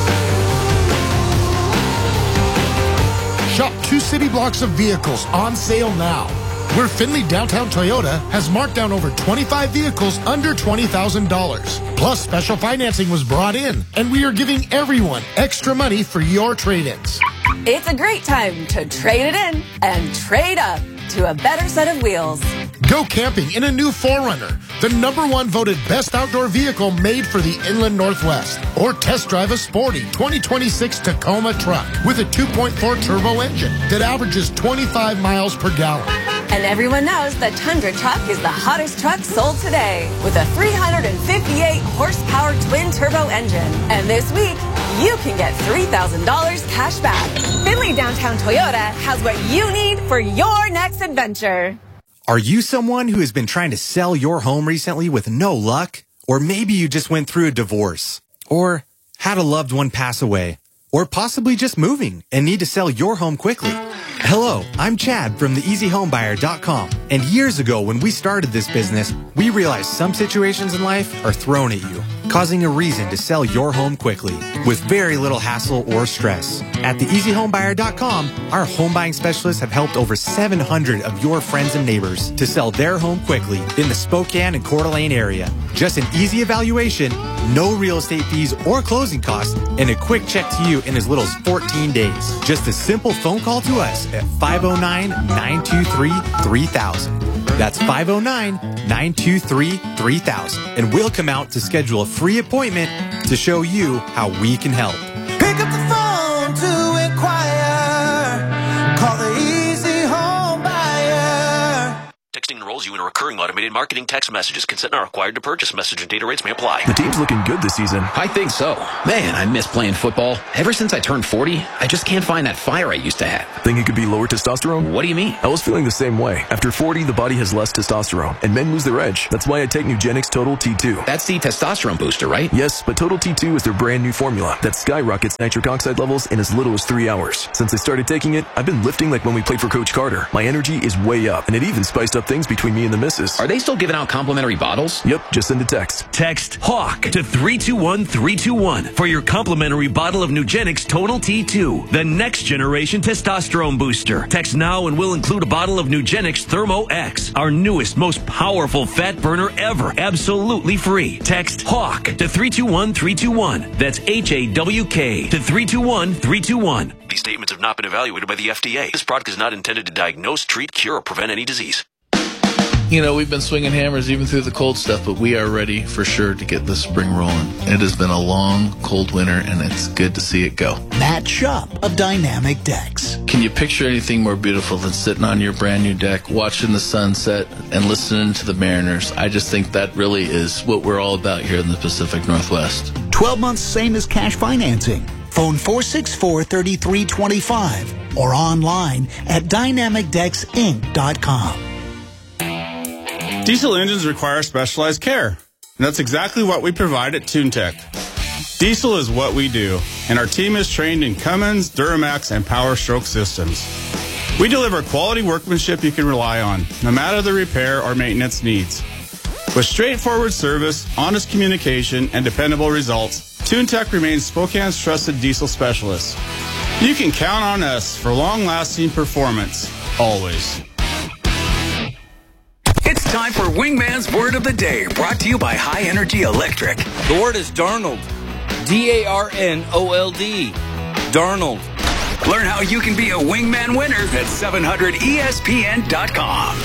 Shop 2 city blocks of vehicles on sale now. Where Findlay Downtown Toyota has marked down over 25 vehicles under $20,000. Plus, special financing was brought in, and we are giving everyone extra money for your trade-ins. It's a great time to trade it in and trade up to a better set of wheels. Go camping in a new 4Runner, the #1 voted best outdoor vehicle made for the Inland Northwest. Or test drive a sporty 2026 Tacoma truck with a 2.4 turbo engine that averages 25 miles per gallon. And everyone knows the Tundra truck is the hottest truck sold today with a 358 horsepower twin turbo engine. And this week, you can get $3,000 cash back. Findlay Downtown Toyota has what you need for your next adventure. Are you someone who has been trying to sell your home recently with no luck? Or maybe you just went through a divorce, or had a loved one pass away, or possibly just moving and need to sell your home quickly. Hello, I'm Chad from theeasyhomebuyer.com. And years ago when we started this business, we realized some situations in life are thrown at you, causing a reason to sell your home quickly with very little hassle or stress. At theeasyhomebuyer.com, our home buying specialists have helped over 700 of your friends and neighbors to sell their home quickly in the Spokane and Coeur d'Alene area. Just an easy evaluation, no real estate fees or closing costs, and a quick check to you in as little as 14 days. Just a simple phone call to us at 509-923-3000. That's 509-923-3000. And we'll come out to schedule a free appointment to show you how we can help. Pick up the phone to inquire. Call the Easy Home Buyer. Texting enrolls you in a recurring automated marketing text messages. Consent not required to purchase. Message and data rates may apply. The team's looking good this season. I think so. Man, I miss playing football. Ever since I turned 40, I just can't find that fire I used to have. Think it could be lower testosterone? What do you mean? I was feeling the same way. After 40, the body has less testosterone, and men lose their edge. That's why I take Nugenix Total T2. That's the testosterone booster, right? Yes, but Total T2 is their brand new formula that skyrockets nitric oxide levels in as little as 3 hours. Since I started taking it, I've been lifting like when we played for Coach Carter. My energy is way up, and it even spiced up things between me and the missus. Are they still giving out complimentary bottles? Yep, just send a text. Text HAWK to 321-321 for your complimentary bottle of Nugenix Total T2, the next generation testosterone booster. Text now and we'll include a bottle of Nugenix Thermo X, our newest, most powerful fat burner ever, absolutely free. Text HAWK to 321-321. That's HAWK to 321-321. These statements have not been evaluated by the FDA. This product is not intended to diagnose, treat, cure, or prevent any disease. You know, we've been swinging hammers even through the cold stuff, but we are ready for sure to get the spring rolling. It has been a long, cold winter, and it's good to see it go. Matt Schupp of Dynamic Decks. Can you picture anything more beautiful than sitting on your brand new deck, watching the sunset, and listening to the Mariners? I just think that really is what we're all about here in the Pacific Northwest. 12 months, same as cash financing. Phone 464-3325 or online at dynamicdecksinc.com. Diesel engines require specialized care, and that's exactly what we provide at TuneTech. Diesel is what we do, and our team is trained in Cummins, Duramax, and Power Stroke systems. We deliver quality workmanship you can rely on, no matter the repair or maintenance needs. With straightforward service, honest communication, and dependable results, TuneTech remains Spokane's trusted diesel specialist. You can count on us for long-lasting performance, always. It's time for Wingman's Word of the Day, brought to you by High Energy Electric. The word is Darnold. D-A-R-N-O-L-D. Darnold. Learn how you can be a Wingman winner at 700ESPN.com.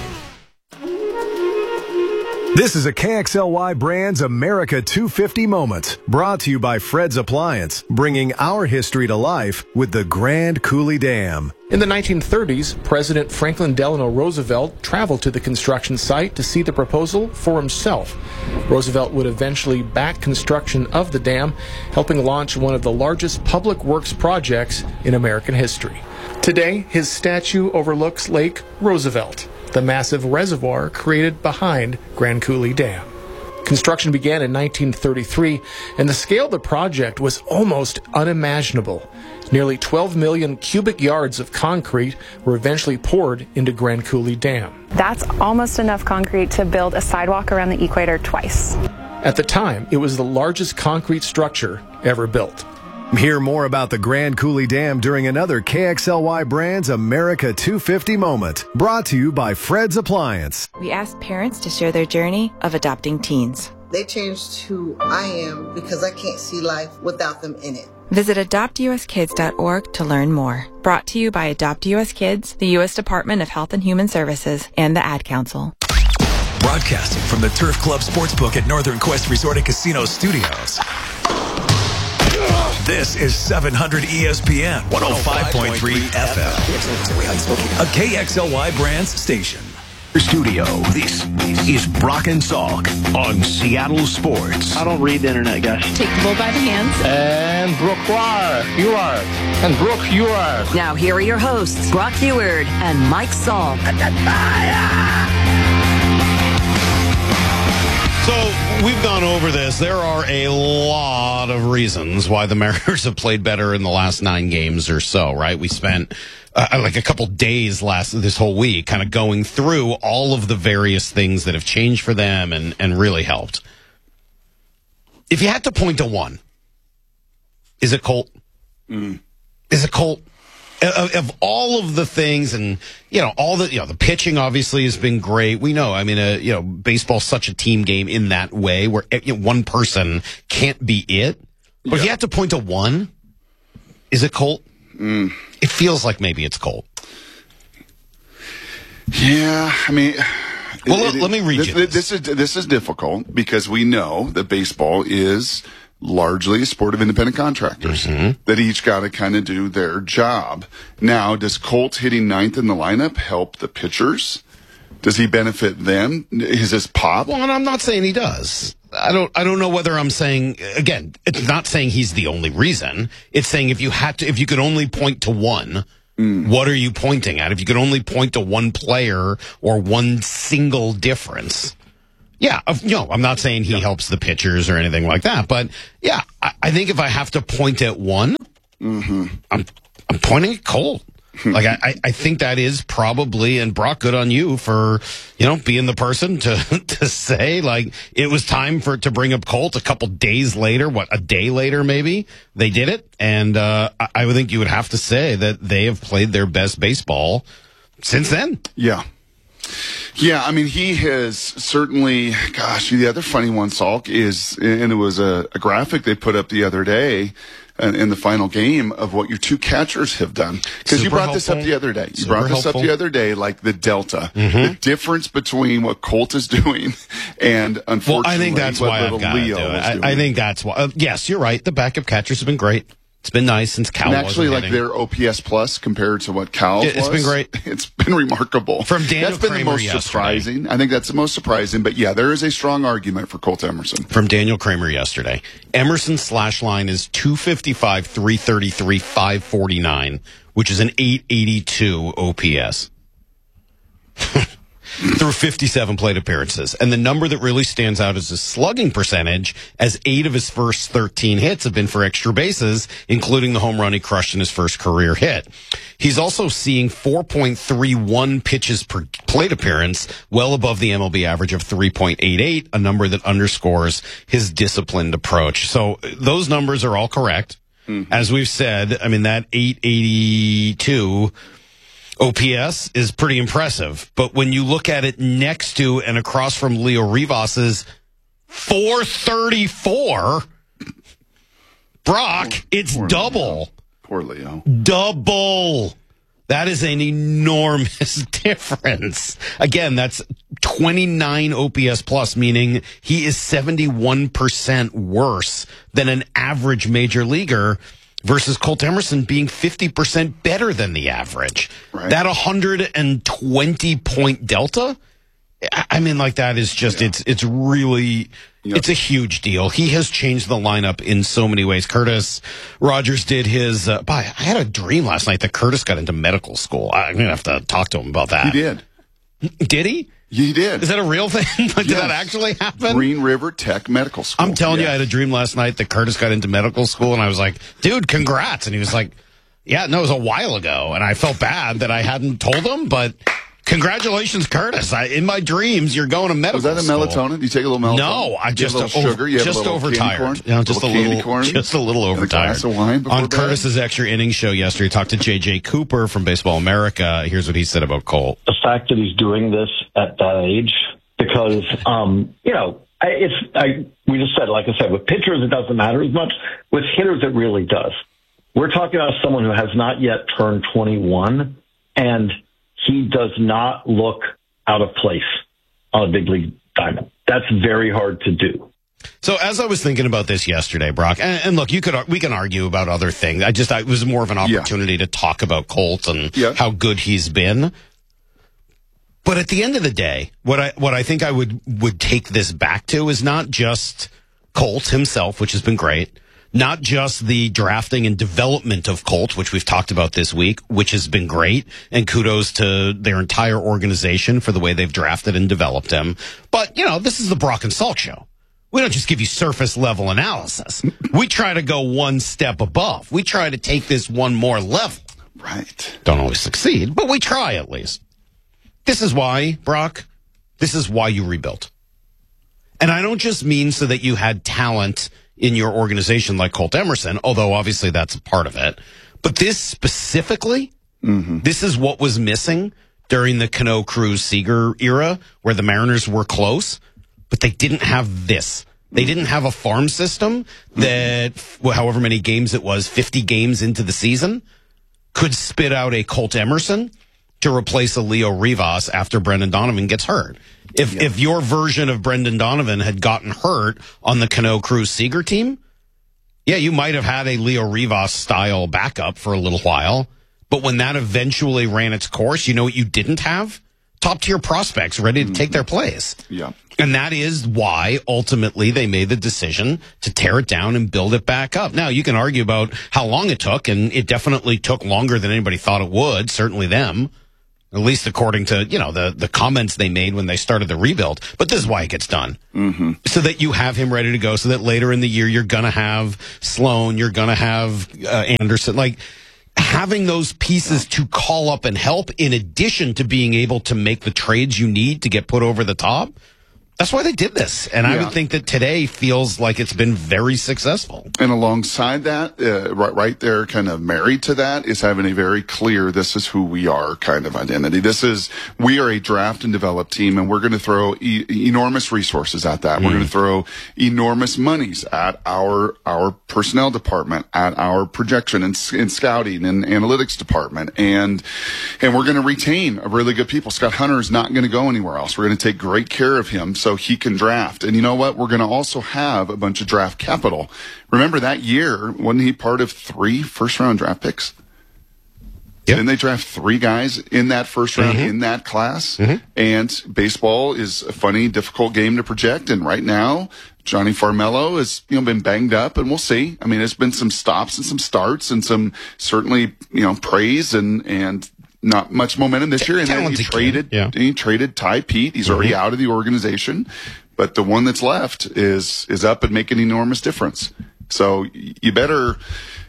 This is a KXLY Brands America 250 moment, brought to you by Fred's Appliance, bringing our history to life with the Grand Coulee Dam. In the 1930s, President Franklin Delano Roosevelt traveled to the construction site to see the proposal for himself. Roosevelt would eventually back construction of the dam, helping launch one of the largest public works projects in American history. Today, his statue overlooks Lake Roosevelt, the massive reservoir created behind Grand Coulee Dam. Construction began in 1933, and the scale of the project was almost unimaginable. Nearly 12 million cubic yards of concrete were eventually poured into Grand Coulee Dam. That's almost enough concrete to build a sidewalk around the equator twice. At the time, it was the largest concrete structure ever built. Hear more about the Grand Coulee Dam during another KXLY Brands America 250 moment, brought to you by Fred's Appliance. We asked parents to share their journey of adopting teens. They changed who I am because I can't see life without them in it. Visit adoptuskids.org to learn more. Brought to you by Adopt US Kids, the U.S. Department of Health and Human Services, and the Ad Council. Broadcasting from the Turf Club Sportsbook at Northern Quest Resort and Casino Studios. This is 700 ESPN 105.3 FM. A KXLY Brands station. Studio. This is Brock and Salk on Seattle Sports. I don't read the internet, guys. Take the bull by the hands. And Brooke, you are. And Brooke, you are. Now here are your hosts, Brock Heward and Mike Salk. So we've gone over this. There are a lot of reasons why the Mariners have played better in the last 9 games or so, right? We spent like a couple days this whole week kind of going through all of the various things that have changed for them and really helped. If you had to point to one, is it Colt? Is it Colt? of all of the things, and all the the pitching obviously has been great. We know, I mean, baseball's such a team game in that way where one person can't be it. But if you have to point to one, is it Colt? It feels like maybe it's Colt. Yeah, I mean, let me read you this is difficult because we know that baseball is largely a sport of independent contractors that each got to kind of do their job. Now, does Colt hitting ninth in the lineup help the pitchers? Does he benefit them? Is this pop? Well, and I'm not saying he does. I don't know whether I'm saying, again, it's not saying he's the only reason. It's saying if you could only point to one, what are you pointing at? If you could only point to one player or one single difference. Yeah, I'm not saying he helps the pitchers or anything like that, but yeah, I think if I have to point at one, I'm pointing at Colt. Like, I think that is probably, and Brock, good on you for, being the person to say, like, it was time to bring up Colt a couple days later, a day later maybe, they did it. And I would think you would have to say that they have played their best baseball since then. Yeah. Yeah, I mean, he has certainly, gosh, the other funny one, Salk, is, and it was a graphic they put up the other day, in the final game of what your two catchers have done. Because you brought this up the other day. You brought this up the other day, like the delta. The difference between what Colt is doing and, unfortunately, well, I think that's why I've got Leo to do it. I think that's why. Yes, you're right. The backup catchers have been great. It's been nice since Cal and actually, wasn't like hitting. their OPS plus compared to what Cal's was. It's been great. It's been remarkable. From Daniel That's been Kramer the most yesterday. surprising. I think that's the most surprising. But yeah, there is a strong argument for Colt Emerson. From Daniel Kramer yesterday. Emerson's slash line is 255, 333, 549, which is an 882 OPS. Through 57 plate appearances. And the number that really stands out is his slugging percentage, as 8 of his first 13 hits have been for extra bases, including the home run he crushed in his first career hit. He's also seeing 4.31 pitches per plate appearance, well above the MLB average of 3.88, a number that underscores his disciplined approach. So those numbers are all correct. As we've said, I mean, that 882 OPS is pretty impressive, but when you look at it next to and across from Leo Rivas's 434, Brock, it's double. Poor Leo. Double. That is an enormous difference. Again, that's 29 OPS plus, meaning he is 71% worse than an average major leaguer, versus Colt Emerson being 50% better than the average. Right. That 120-point delta, I mean, like, that is just, it's really, it's a huge deal. He has changed the lineup in so many ways. Curtis Rogers did his, I had a dream last night that Curtis got into medical school. I'm going to have to talk to him about that. He did. Did he? He did. Is that a real thing? Did that actually happen? Green River Tech Medical School. I'm telling you, I had a dream last night that Curtis got into medical school, and I was like, dude, congrats. And he was like, yeah, no, it was a while ago. And I felt bad that I hadn't told him, but congratulations, Curtis. In my dreams, you're going to medical school. Was that a melatonin? Do you take a little melatonin? No, I just sugar. You have just a little overtired. Just a little overtired. A glass of wine on Curtis's extra innings show yesterday, he talked to JJ Cooper from Baseball America. Here's what he said about Colt. The fact that he's doing this at that age, because we just said, like I said, with pitchers it doesn't matter as much. With hitters, it really does. We're talking about someone who has not yet turned 21, and he does not look out of place on a big league diamond. That's very hard to do. So as I was thinking about this yesterday, Brock, and look, we can argue about other things. It was more of an opportunity to talk about Colt and how good he's been. But at the end of the day, what I think I would take this back to is not just Colt himself, which has been great, not just the drafting and development of Colt, which we've talked about this week, which has been great, and kudos to their entire organization for the way they've drafted and developed him. But, this is the Brock and Salk show. We don't just give you surface level analysis. We try to go one step above. We try to take this one more level. Right. Don't always succeed, but we try at least. This is why, Brock, this is why you rebuilt. And I don't just mean so that you had talent in your organization like Colt Emerson, although obviously that's a part of it. But this specifically, this is what was missing during the Cano, Cruz, Seager era, where the Mariners were close, but they didn't have this. They didn't have a farm system that, however many games it was, 50 games into the season, could spit out a Colt Emerson to replace a Leo Rivas after Brendan Donovan gets hurt. If your version of Brendan Donovan had gotten hurt on the Cano, Cruz, Seager team, yeah, you might have had a Leo Rivas style backup for a little while. But when that eventually ran its course, you know what you didn't have? Top tier prospects ready to take their place. Yeah. And that is why ultimately they made the decision to tear it down and build it back up. Now, you can argue about how long it took, and it definitely took longer than anybody thought it would, certainly them. At least according to, the comments they made when they started the rebuild. But this is why it gets done. So that you have him ready to go, so that later in the year you're going to have Sloan, you're going to have Anderson. Like, having those pieces to call up and help, in addition to being able to make the trades you need to get put over the top, that's why they did this. And I would think that today feels like it's been very successful. And alongside that, right there, kind of married to that, is having a very clear, this is who we are kind of identity. We are a draft and develop team, and we're going to throw enormous resources at that. We're going to throw enormous monies at our personnel department, at our projection and scouting and analytics department. And we're going to retain a really good people. Scott Hunter is not going to go anywhere else. We're going to take great care of him so he can draft. And you know what? We're going to also have a bunch of draft capital. Remember that year, wasn't he part of 3 first-round draft picks? Yep. Didn't they draft 3 guys in that first round in that class? And baseball is a funny, difficult game to project. And right now, Johnny Farmelo has been banged up, and we'll see. I mean, there's been some stops and some starts and some certainly praise and not much momentum this year. And then he traded Ty Pete. He's already out of the organization, but the one that's left is up and making an enormous difference. So you better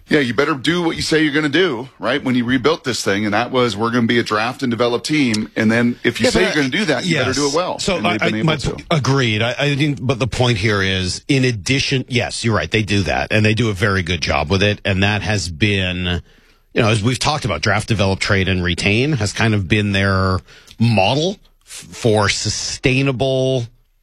do what you say you're going to do, right? When you rebuilt this thing, and that was, we're going to be a draft and develop team. And then if you say you're going to do that, you better do it well. So agreed. I think, but the point here is, in addition, yes, you're right. They do that, and they do a very good job with it. And that has been, as we've talked about, draft, develop, trade, and retain has kind of been their model for sustainable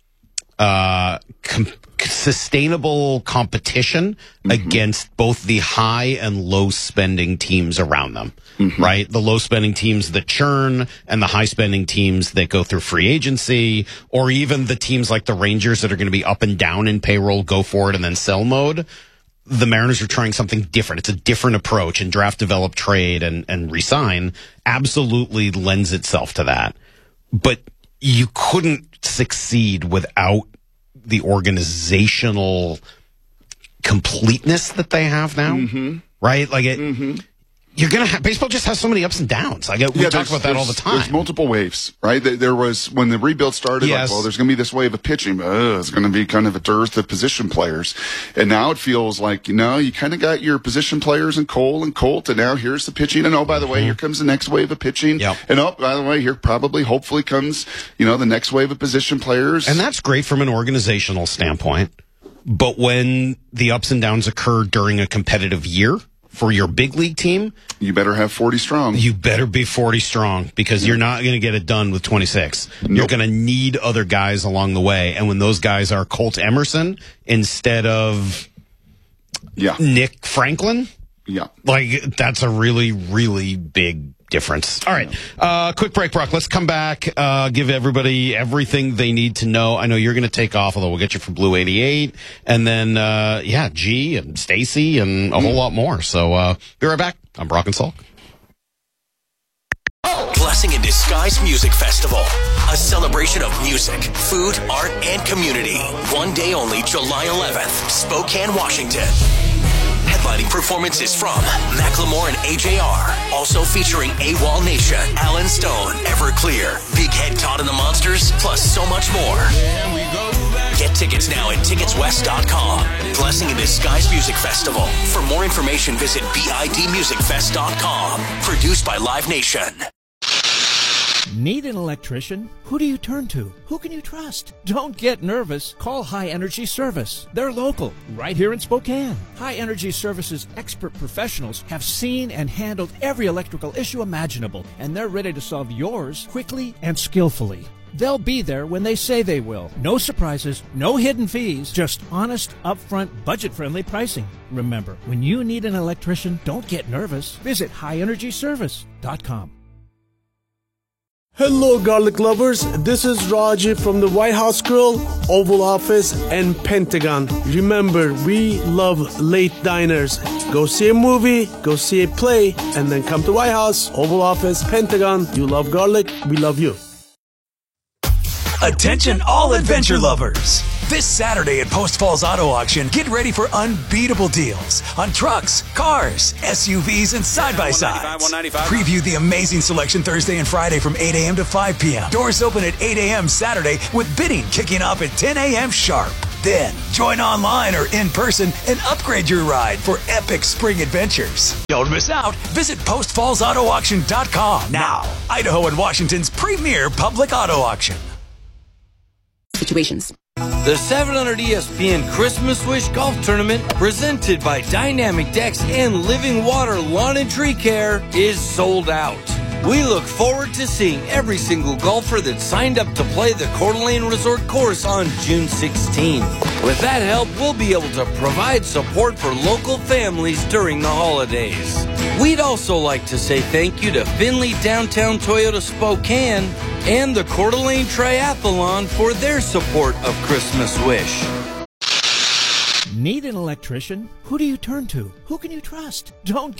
competition against both the high and low spending teams around them, right? The low spending teams that churn, and the high spending teams that go through free agency, or even the teams like the Rangers that are going to be up and down in payroll, go for it and then sell mode. The Mariners are trying something different. It's a different approach, and draft, develop, trade, and resign absolutely lends itself to that. But you couldn't succeed without the organizational completeness that they have now, right? Like you're going to have, baseball just has so many ups and downs. We talk about that all the time. There's multiple waves, right? There was, when the rebuild started, there's going to be this wave of pitching, but it's going to be kind of a dearth of position players. And now it feels like, you kind of got your position players in Cole and Colt, and now here's the pitching. And by the way, here comes the next wave of pitching. And by the way, here hopefully comes, the next wave of position players. And that's great from an organizational standpoint. But when the ups and downs occur during a competitive year, for your big league team, you better have 40 strong. You better be 40 strong, because you're not going to get it done with 26. You're going to need other guys along the way. And when those guys are Colt Emerson instead of Nick Franklin, that's a really, really big difference. All right. Quick break, Brock. Let's come back, give everybody everything they need to know. I know you're going to take off, although we'll get you from Blue 88. And then, G and Stacy and a whole lot more. So, be right back. I'm Brock and Salk. Blessing in Disguise Music Festival. A celebration of music, food, art, and community. One day only, July 11th, Spokane, Washington. Headlining performances from Macklemore and AJR. Also featuring AWOL Nation, Alan Stone, Everclear, Big Head Todd and the Monsters, plus so much more. Get tickets now at ticketswest.com. Blessing in Disguise Music Festival. For more information, visit bidmusicfest.com. Produced by Live Nation. Need an electrician? Who do you turn to? Who can you trust? Don't get nervous. Call High Energy Service. They're local, right here in Spokane. High Energy Service's expert professionals have seen and handled every electrical issue imaginable, and they're ready to solve yours quickly and skillfully. They'll be there when they say they will. No surprises, no hidden fees, just honest, upfront, budget-friendly pricing. Remember, when you need an electrician, don't get nervous. Visit highenergyservice.com. Hello, garlic lovers. This is Raji from the White House Grill, Oval Office, and Pentagon. Remember, we love late diners. Go see a movie, go see a play, and then come to White House, Oval Office, Pentagon. You love garlic, we love you. Attention all adventure lovers. This Saturday at Post Falls Auto Auction, get ready for unbeatable deals on trucks, cars, SUVs, and side-by-sides. Preview the amazing selection Thursday and Friday from 8 a.m. to 5 p.m. Doors open at 8 a.m. Saturday with bidding kicking off at 10 a.m. sharp. Then, join online or in person and upgrade your ride for epic spring adventures. Don't miss out. Visit postfallsautoauction.com now. Idaho and Washington's premier public auto auction. Situations. The 700 ESPN Christmas Wish Golf Tournament, presented by Dynamic Decks and Living Water Lawn and Tree Care, is sold out. We look forward to seeing every single golfer that signed up to play the Coeur d'Alene Resort course on June 16th. With that help, we'll be able to provide support for local families during the holidays. We'd also like to say thank you to Findlay Downtown Toyota Spokane and the Coeur d'Alene Triathlon for their support of Christmas Wish. Need an electrician? Who do you turn to? Who can you trust? Don't